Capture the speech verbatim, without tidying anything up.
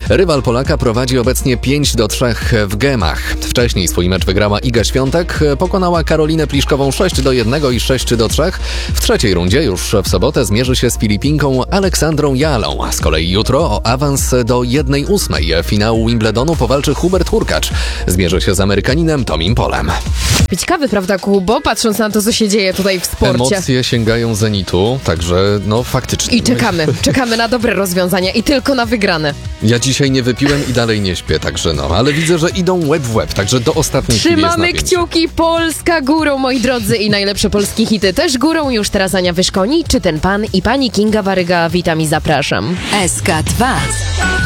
Rywal Polaka prowadzi obecnie pięć do trzech w gemach. Wcześniej swój mecz wygrała Iga Świątek, pokonała Karolinę Pliszkową sześć do jednego i sześć do trzech. W trzeciej rundzie już w sobotę zmierzy się z Filipinką Aleksandrą Jalą. Z kolei jutro o awans do jednej ósmej finału Wimbledonu powalczy Hubert Hurkacz. Zmierzy się z Amerykaninem Tomim Polem. Pić kawy, prawda, Kubo? Patrząc na to, co się dzieje tutaj w sporcie. Emocje sięgają zenitu, także no faktycznie. I czekamy, czekamy na dobre rozwiązania i tylko na wygrane. Ja dzisiaj nie wypiłem i dalej nie śpię, także no, ale widzę, że idą łeb w łeb, także do ostatniej chwili jest Trzymamy napięcie. kciuki, Polska górą, moi drodzy, i najlepsze polskie hity też górą. Już teraz Ania Wyszkoni, czy ten pan i pani Kinga Waryga, witam i zapraszam. S K dwa.